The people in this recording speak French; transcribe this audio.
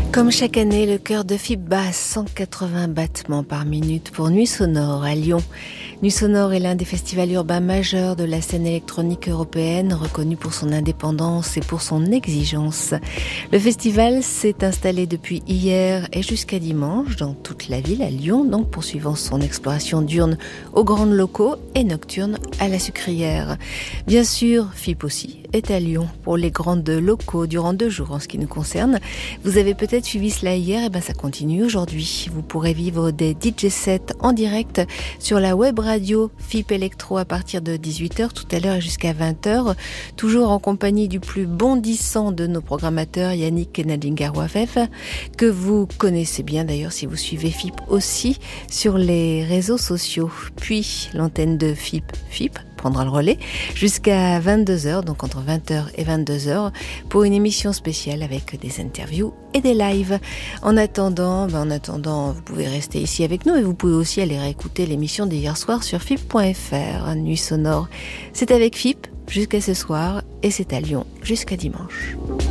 Comme chaque année, le cœur de FIP bat 180 battements par minute pour Nuit Sonore à Lyon. Nuit Sonore est l'un des festivals urbains majeurs de la scène électronique européenne, reconnu pour son indépendance et pour son exigence. Le festival s'est installé depuis hier et jusqu'à dimanche dans toute la ville à Lyon, donc poursuivant son exploration diurne aux grands locaux et nocturne à la Sucrière. Bien sûr, FIP aussi est à Lyon pour les grandes locaux durant 2 jours en ce qui nous concerne. Vous avez peut-être suivi cela hier, et ça continue aujourd'hui. Vous pourrez vivre des DJ sets en direct sur la web radio FIP Electro à partir de 18h tout à l'heure et jusqu'à 20h, toujours en compagnie du plus bondissant de nos programmateurs, Yannick Kenadjingarwafef, que vous connaissez bien d'ailleurs si vous suivez FIP aussi sur les réseaux sociaux. Puis l'antenne de FIP prendra le relais jusqu'à 22h, donc entre 20h et 22h, pour une émission spéciale avec des interviews et des lives. En attendant, vous pouvez rester ici avec nous et vous pouvez aussi aller réécouter l'émission d'hier soir sur FIP.fr. Nuit Sonore, c'est avec FIP jusqu'à ce soir et c'est à Lyon jusqu'à dimanche.